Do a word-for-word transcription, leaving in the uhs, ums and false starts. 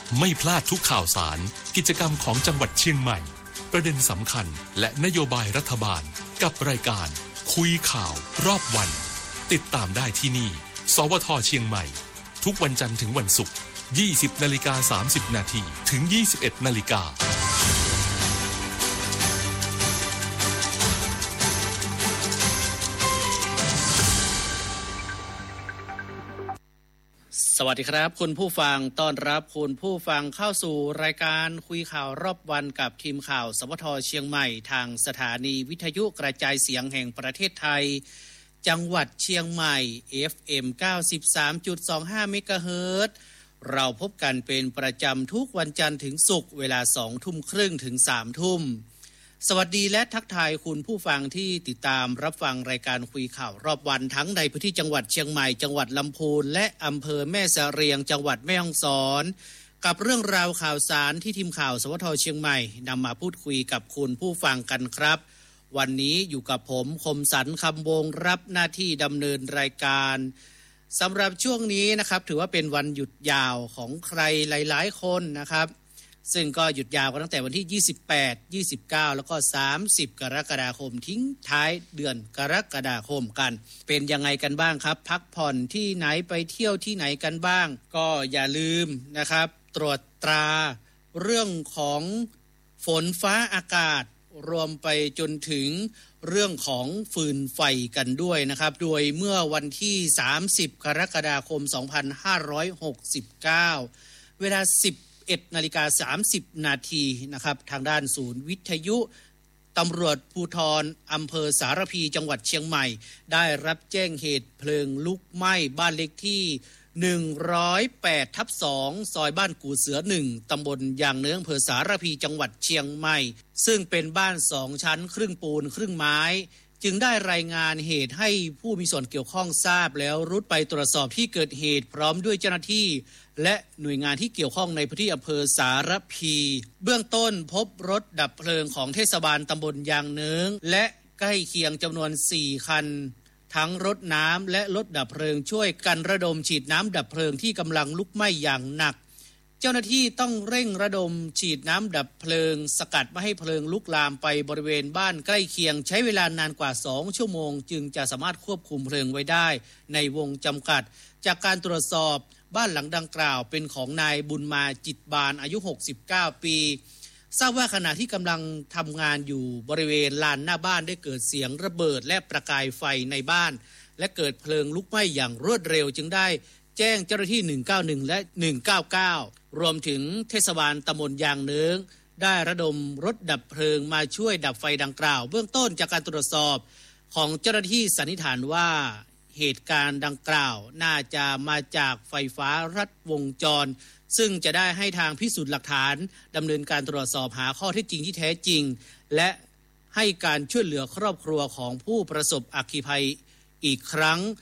ไม่พลาดทุกข่าวสารกิจกรรมของจังหวัดเชียงใหม่ประเด็นสำคัญและนโยบายรัฐบาลกับรายการคุยข่าวรอบวันติดตามได้ที่นี่สวทเชียงใหม่ทุกวันจันทร์ถึงวันศุกร์ ยี่สิบนาฬิกาสามสิบนาทีถึง ยี่สิบเอ็ดนาฬิกาสวัสดีครับคุณผู้ฟังต้อนรับคุณผู้ฟังเข้าสู่รายการคุยข่าวรอบวันกับทีมข่าวสวทเชียงใหม่ทางสถานีวิทยุกระจายเสียงแห่งประเทศไทยจังหวัดเชียงใหม่ เอฟ เอ็ม เก้าสิบสามจุดสองห้า เมกะเฮิรตซ์เราพบกันเป็นประจำทุกวันจันทร์ถึงศุกร์เวลา สองทุ่มครึ่งถึง สามทุ่มสวัสดีและทักทายคุณผู้ฟังที่ติดตามรับฟังรายการคุยข่าวรอบวันทั้งในพื้นที่จังหวัดเชียงใหม่จังหวัดลำพูนและอำเภอแม่เสรียงจังหวัดแม่ฮ่องสอนกับเรื่องราวข่าวสารที่ทีมข่าวสวทเชียงใหม่นำมาพูดคุยกับคุณผู้ฟังกันครับวันนี้อยู่กับผมคมสันต์คำวงศ์รับหน้าที่ดำเนินรายการสำหรับช่วงนี้นะครับถือว่าเป็นวันหยุดยาวของใครหลายๆคนนะครับซึ่งก็หยุดยาวกันตั้งแต่วันที่ยี่สิบแปด ยี่สิบเก้าแล้วก็สามสิบกรกฎาคมทิ้งท้ายเดือนกรกฎาคมกันเป็นยังไงกันบ้างครับพักผ่อนที่ไหนไปเที่ยวที่ไหนกันบ้างก็อย่าลืมนะครับตรวจตราเรื่องของฝนฟ้าอากาศรวมไปจนถึงเรื่องของฟืนไฟกันด้วยนะครับโดยเมื่อวันที่สามสิบกรกฎาคมสองพันห้าร้อยหกสิบเก้าเวลาสิบเอ็ดนาฬิกาสามสิบนาทีนะครับทางด้านศูนย์วิทยุตำรวจภูธรอำเภอสารพีจังหวัดเชียงใหม่ได้รับแจ้งเหตุเพลิงลุกไหม้บ้านเลขที่หนึ่งร้อยแปดทับสองซอยบ้านกู่เสือหนึ่งตำบลยางเนื้ออำเภอสารพีจังหวัดเชียงใหม่ซึ่งเป็นบ้านสองชั้นครึ่งปูนครึ่งไม้จึงได้รายงานเหตุให้ผู้มีส่วนเกี่ยวข้องทราบแล้วรุดไปตรวจสอบที่เกิดเหตุพร้อมด้วยเจ้าหน้าที่และหน่วยงานที่เกี่ยวข้องในพื้นที่อำเภอสารพีเบื้องต้นพบรถดับเพลิงของเทศบาลตำบลยางเนิ้งและใกล้เคียงจำนวนสี่คันทั้งรถน้ำและรถดับเพลิงช่วยกันระดมฉีดน้ำดับเพลิงที่กำลังลุกไหม้อย่างหนักเจ้าหน้าที่ต้องเร่งระดมฉีดน้ำดับเพลิงสกัดไม่ให้เพลิงลุกลามไปบริเวณบ้านใกล้เคียงใช้เวลานานกว่าสองชั่วโมงจึงจะสามารถควบคุมเพลิงไว้ได้ในวงจำกัดจากการตรวจสอบบ้านหลังดังกล่าวเป็นของนายบุญมาจิตบานอายุหกสิบเก้าปีทราบว่าขณะที่กำลังทำงานอยู่บริเวณลานหน้าบ้านได้เกิดเสียงระเบิดและประกายไฟในบ้านและเกิดเพลิงลุกไหม้อย่างรวดเร็วจึงได้แจ้งเจ้าหน้าที่หนึ่งเก้าหนึ่งและหนึ่งเก้าเก้ารวมถึงเทศบาลตำบลยางเนิ้งได้ระดมรถดับเพลิงมาช่วยดับไฟดังกล่าวเบื้องต้นจากการตรวจสอบของเจ้าหน้าที่สันนิษฐานว่าเหตุการณ์ดังกล่าวน่าจะมาจากไฟฟ้ารัดวงจรซึ่งจะได้ให้ทางพิสูจน์หลักฐานดำเนินการตรวจสอบหาข้อเท็จจริงที่แท้จริงและให้การช่วยเหลือครอบครัวของผู้ประสบอัคคีภัยอีกครั้ง